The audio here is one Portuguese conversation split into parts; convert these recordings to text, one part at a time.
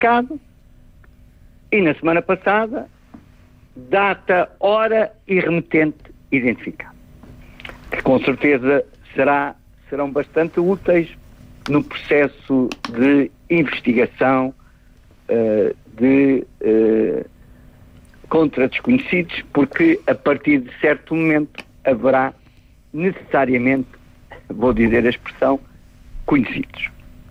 identificado, e na semana passada, data, hora e remetente identificado. Que com certeza serão bastante úteis no processo de investigação contra desconhecidos, porque a partir de certo momento haverá necessariamente, vou dizer a expressão, conhecidos.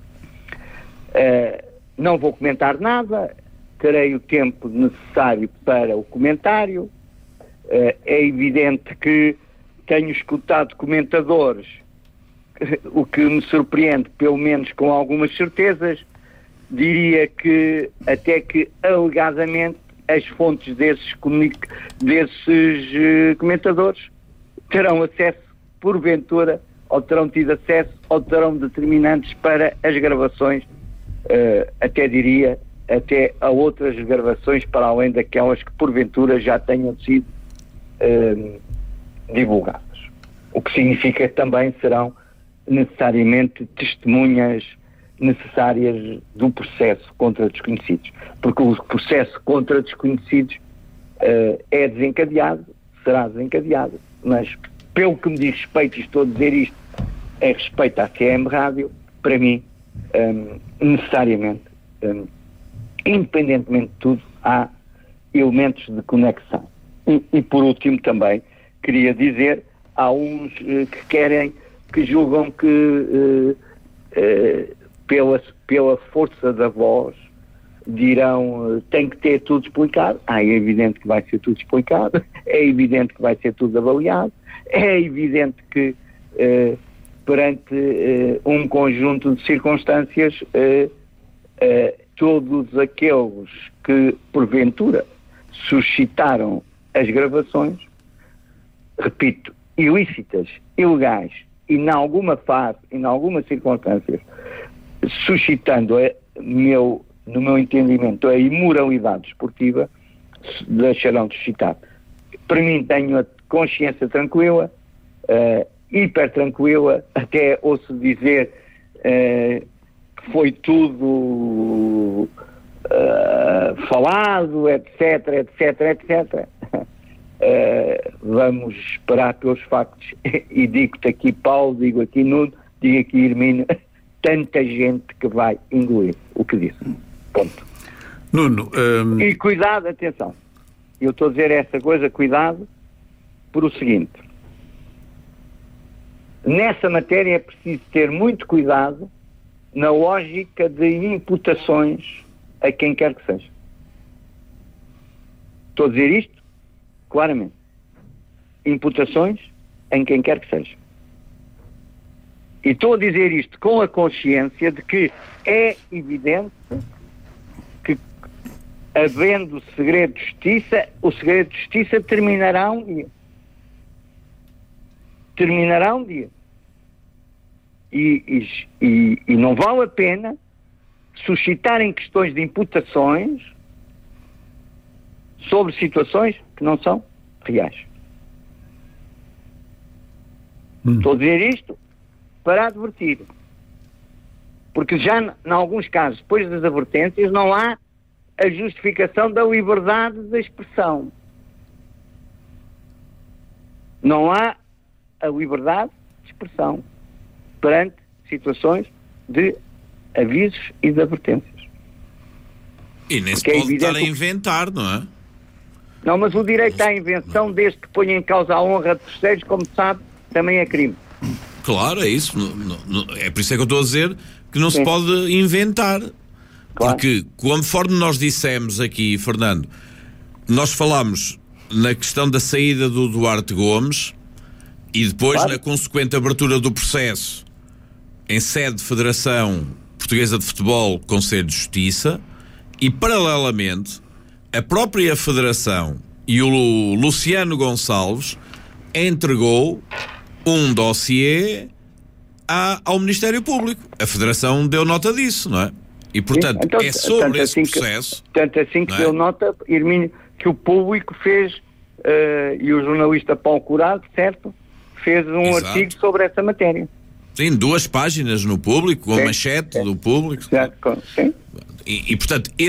Não vou comentar nada, terei o tempo necessário para o comentário. É evidente que tenho escutado comentadores, o que me surpreende, pelo menos com algumas certezas. Diria que até que alegadamente as fontes desses comentadores terão acesso, porventura, ou terão tido acesso, ou terão determinantes para as gravações, até diria, até a outras gravações para além daquelas que porventura já tenham sido divulgadas. O que significa que também serão necessariamente testemunhas necessárias do processo contra desconhecidos, porque o processo contra desconhecidos é desencadeado, será desencadeado, mas pelo que me diz respeito, e estou a dizer isto em respeito à CM Rádio, para mim, necessariamente, independentemente de tudo, há elementos de conexão. E por último também, queria dizer, há uns que julgam que pela força da voz dirão tem que ter tudo explicado. É evidente que vai ser tudo explicado, é evidente que vai ser tudo avaliado, é evidente que perante um conjunto de circunstâncias todos aqueles que porventura suscitaram as gravações, repito, ilícitas, ilegais, e em alguma fase, em algumas circunstâncias, suscitando, no meu entendimento, a imoralidade desportiva, deixarão de suscitar. Para mim, tenho a consciência tranquila, hiper tranquila, até ouço dizer que foi tudo falado, etc, etc, etc. Vamos esperar pelos factos. E digo-te aqui Paulo, digo aqui Nuno, digo aqui Hermínio, tanta gente que vai engolir o que disse. Ponto. Nuno, E cuidado, atenção, eu estou a dizer essa coisa, cuidado, por o seguinte: nessa matéria é preciso ter muito cuidado na lógica de imputações a quem quer que seja. Estou a dizer isto claramente. Imputações em quem quer que seja. E estou a dizer isto com a consciência de que é evidente que, havendo segredo de justiça, o segredo de justiça terminará um dia. Terminará um dia. E não vale a pena suscitarem questões de imputações sobre situações que não são reais. Estou a dizer isto para advertir. Porque já, em alguns casos, depois das advertências, não há a justificação da liberdade de expressão. Não há a liberdade de expressão perante situações de avisos e de advertências. E nem se pode estar a inventar, não é? Não, mas o direito à invenção, desde que ponha em causa a honra de terceiros, como se sabe, também é crime. Claro, é isso. É por isso é que eu estou a dizer que não se pode inventar. Claro. Porque, conforme nós dissemos aqui, Fernando, nós falámos na questão da saída do Duarte Gomes e depois na consequente abertura do processo em sede de Federação Portuguesa de Futebol, Conselho de Justiça, e paralelamente a própria Federação e o Luciano Gonçalves entregou um dossiê ao Ministério Público. A Federação deu nota disso, não é? E, portanto, então, é sobre esse processo... Tanto assim que deu nota, Hermínio, que o público fez, e o jornalista Paulo Curado, certo? Fez um artigo sobre essa matéria. Sim, 2 páginas no Público, com a manchete do Público. Certo, sim. E portanto,